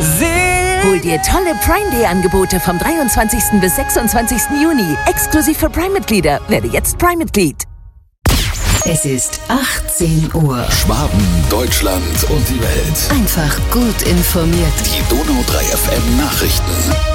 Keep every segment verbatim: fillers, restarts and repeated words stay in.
Hol dir tolle Prime Day Angebote vom dreiundzwanzigsten bis sechsundzwanzigsten Juni. Exklusiv für Prime-Mitglieder. Werde jetzt Prime-Mitglied. Es ist achtzehn Uhr. Schwaben, Deutschland und die Welt. Einfach gut informiert. Die Donau drei F M Nachrichten.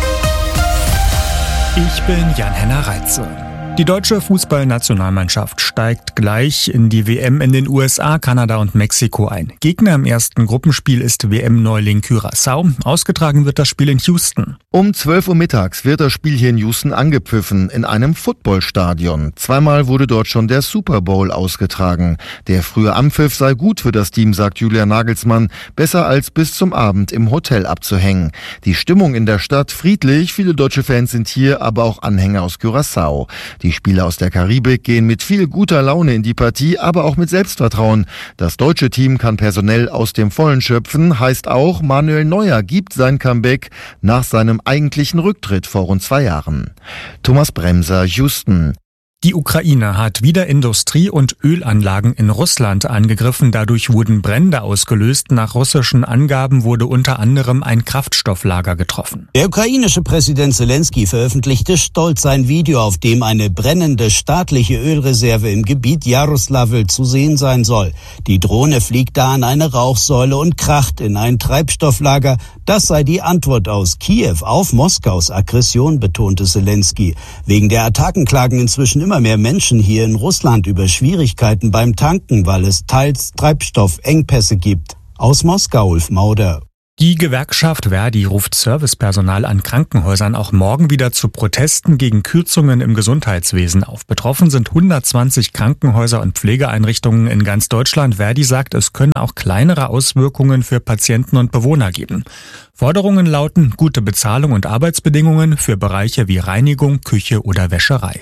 Ich bin Jan-Henner Reitze. Die deutsche Fußballnationalmannschaft steigt gleich in die W M in den U S A, Kanada und Mexiko ein. Gegner im ersten Gruppenspiel ist W M-Neuling Curaçao. Ausgetragen wird das Spiel in Houston. Um zwölf Uhr mittags wird das Spiel hier in Houston angepfiffen, in einem Footballstadion. Zweimal wurde dort schon der Super Bowl ausgetragen. Der frühe Anpfiff sei gut für das Team, sagt Julian Nagelsmann. Besser als bis zum Abend im Hotel abzuhängen. Die Stimmung in der Stadt friedlich. Viele deutsche Fans sind hier, aber auch Anhänger aus Curaçao. Die Spieler aus der Karibik gehen mit viel guter Laune in die Partie, aber auch mit Selbstvertrauen. Das deutsche Team kann personell aus dem Vollen schöpfen, heißt auch, Manuel Neuer gibt sein Comeback nach seinem eigentlichen Rücktritt vor rund zwei Jahren. Thomas Bremser, Houston. Die Ukraine hat wieder Industrie- und Ölanlagen in Russland angegriffen. Dadurch wurden Brände ausgelöst. Nach russischen Angaben wurde unter anderem ein Kraftstofflager getroffen. Der ukrainische Präsident Zelensky veröffentlichte stolz ein Video, auf dem eine brennende staatliche Ölreserve im Gebiet Jaroslawl zu sehen sein soll. Die Drohne fliegt da an eine Rauchsäule und kracht in ein Treibstofflager. Das sei die Antwort aus Kiew auf Moskaus Aggression, betonte Zelensky. Wegen der Attacken klagen inzwischen immer mehr Menschen hier in Russland über Schwierigkeiten beim Tanken, weil es teils Treibstoffengpässe gibt. Aus Moskau, Ulf Mauder. Die Gewerkschaft Verdi ruft Servicepersonal an Krankenhäusern auch morgen wieder zu Protesten gegen Kürzungen im Gesundheitswesen auf. Betroffen sind hundertzwanzig Krankenhäuser und Pflegeeinrichtungen in ganz Deutschland. Verdi sagt, es können auch kleinere Auswirkungen für Patienten und Bewohner geben. Forderungen lauten gute Bezahlung und Arbeitsbedingungen für Bereiche wie Reinigung, Küche oder Wäscherei.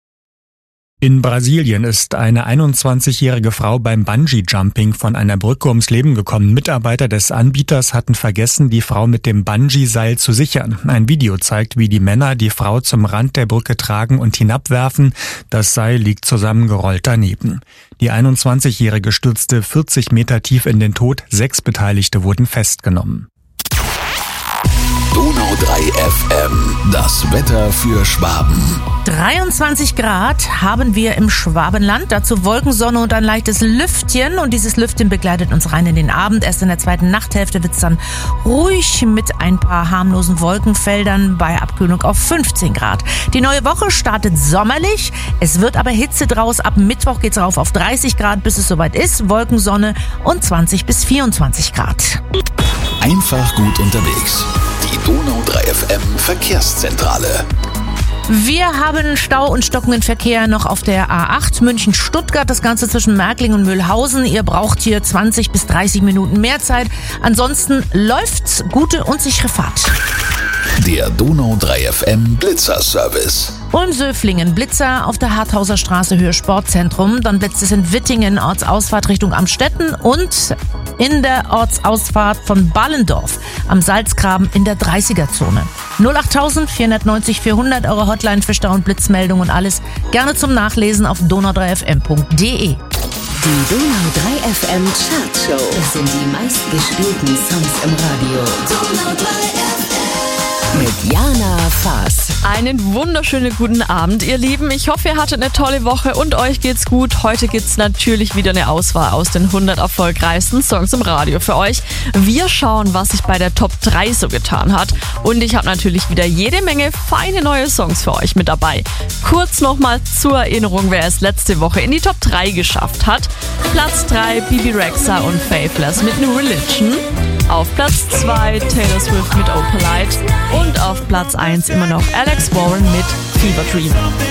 In Brasilien ist eine einundzwanzigjährige Frau beim Bungee-Jumping von einer Brücke ums Leben gekommen. Mitarbeiter des Anbieters hatten vergessen, die Frau mit dem Bungee-Seil zu sichern. Ein Video zeigt, wie die Männer die Frau zum Rand der Brücke tragen und hinabwerfen. Das Seil liegt zusammengerollt daneben. Die einundzwanzigjährige stürzte vierzig Meter tief in den Tod. Sechs Beteiligte wurden festgenommen. Donau drei F M, das Wetter für Schwaben. dreiundzwanzig Grad haben wir im Schwabenland, dazu Wolkensonne und ein leichtes Lüftchen. Und dieses Lüftchen begleitet uns rein in den Abend. Erst in der zweiten Nachthälfte wird es dann ruhig mit ein paar harmlosen Wolkenfeldern bei Abkühlung auf fünfzehn Grad. Die neue Woche startet sommerlich, es wird aber Hitze draus. Ab Mittwoch geht es rauf auf dreißig Grad, bis es soweit ist. Wolkensonne und zwanzig bis vierundzwanzig Grad. Einfach gut unterwegs. Die Donau drei F M Verkehrszentrale. Wir haben Stau und stockenden Verkehr noch auf der A acht München-Stuttgart, das Ganze zwischen Märkling und Mühlhausen. Ihr braucht hier zwanzig bis dreißig Minuten mehr Zeit. Ansonsten läuft's. Gute und sichere Fahrt. Der Donau drei F M Blitzer-Service. Ulm Söflingen, Blitzer auf der Harthauser Straße, Höhe Sportzentrum. Dann blitzt es in Wittingen, Ortsausfahrt Richtung Amstetten und in der Ortsausfahrt von Ballendorf am Salzgraben in der dreißiger-Zone. null acht vier neun null vierhundert, eure Hotline für Stau- und Blitzmeldungen und alles gerne zum Nachlesen auf donau drei f m punkt d e. Die Donau drei F M Chartshow. Das sind die meistgespielten Songs im Radio. Donau drei F M. Mit Jana Faas. Einen wunderschönen guten Abend, ihr Lieben. Ich hoffe, ihr hattet eine tolle Woche und euch geht's gut. Heute gibt's natürlich wieder eine Auswahl aus den hundert erfolgreichsten Songs im Radio für euch. Wir schauen, was sich bei der Top drei so getan hat. Und ich habe natürlich wieder jede Menge feine neue Songs für euch mit dabei. Kurz nochmal zur Erinnerung, wer es letzte Woche in die Top drei geschafft hat. Platz drei, Bibi Rexha und Faithless mit New Religion. Auf Platz zwei Taylor Swift mit Oh Polite und auf Platz eins immer noch Alex Warren mit Fever Dream.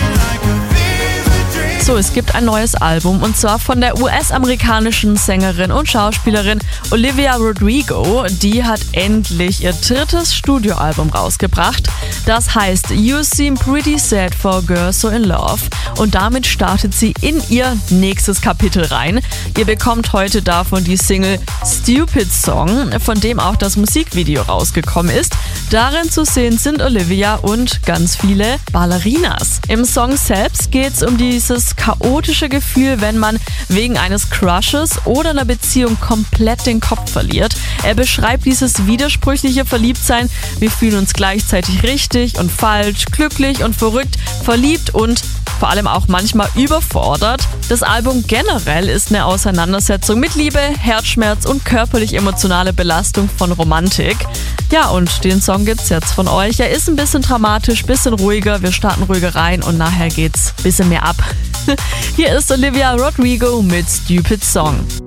So, es gibt ein neues Album und zwar von der U S-amerikanischen Sängerin und Schauspielerin Olivia Rodrigo. Die hat endlich ihr drittes Studioalbum rausgebracht. Das heißt You Seem Pretty Sad for a Girl So in Love und damit startet sie in ihr nächstes Kapitel rein. Ihr bekommt heute davon die Single Stupid Song, von dem auch das Musikvideo rausgekommen ist. Darin zu sehen sind Olivia und ganz viele Ballerinas. Im Song selbst geht es um dieses dieses chaotische Gefühl, wenn man wegen eines Crushes oder einer Beziehung komplett den Kopf verliert. Er beschreibt dieses widersprüchliche Verliebtsein. Wir fühlen uns gleichzeitig richtig und falsch, glücklich und verrückt, verliebt und vor allem auch manchmal überfordert. Das Album generell ist eine Auseinandersetzung mit Liebe, Herzschmerz und körperlich-emotionale Belastung von Romantik. Ja, und den Song gibt's jetzt von euch. Er ist ein bisschen dramatisch, bisschen ruhiger. Wir starten ruhiger rein und nachher geht's ein bisschen mehr ab. Hier ist Olivia Rodrigo mit Stupid Song.